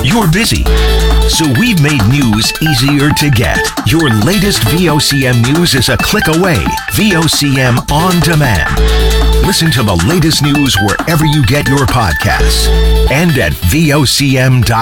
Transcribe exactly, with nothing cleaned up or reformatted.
You're busy. So we've made news easier to get. Your latest V O C M news is a click away. V O C M On Demand. Listen to the latest news wherever you get your podcasts and at V O C M dot com.